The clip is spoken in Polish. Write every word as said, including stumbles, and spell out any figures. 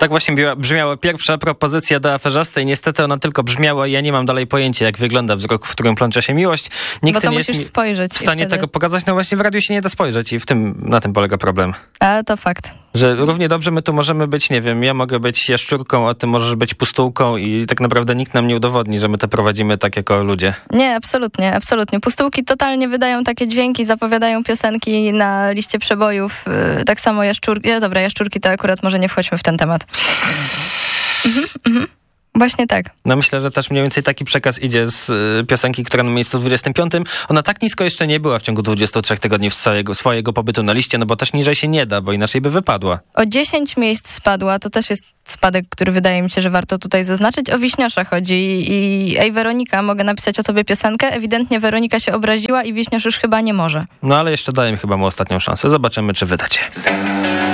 Tak właśnie brzmiała pierwsza propozycja do aferzasty. Niestety ona tylko brzmiała i ja nie mam dalej pojęcia, jak wygląda wzrok, w którym plącze się miłość. Nikt Bo to nie musisz jest spojrzeć. w stanie wtedy... tego pokazać. No właśnie w radiu się nie da spojrzeć i w tym, na tym polega problem. A to fakt. Że równie dobrze my tu możemy być, nie wiem, ja mogę być jaszczurką, a ty możesz być pustułką i tak naprawdę nikt nam nie udowodni, że my to prowadzimy tak jako ludzie. Nie, absolutnie, absolutnie. Pustułki totalnie wydają takie dźwięki, zapowiadają piosenki na liście przebojów. Yy, tak samo jaszczurki. Ja, dobra, jaszczurki to akurat może nie wchodźmy w ten temat. Mhm, mhm. Właśnie tak. No myślę, że też mniej więcej taki przekaz idzie z y, piosenki, która na miejscu dwudziestym piątym. Ona tak nisko jeszcze nie była w ciągu dwudziestu trzech tygodni swojego, swojego pobytu na liście, no bo też niżej się nie da, bo inaczej by wypadła. O dziesięć miejsc spadła, to też jest spadek, który wydaje mi się, że warto tutaj zaznaczyć. O Wiśniosza chodzi i ej Weronika, mogę napisać o tobie piosenkę. Ewidentnie Weronika się obraziła i Wiśniosz już chyba nie może. No ale jeszcze daję chyba mu ostatnią szansę. Zobaczymy, czy wydacie.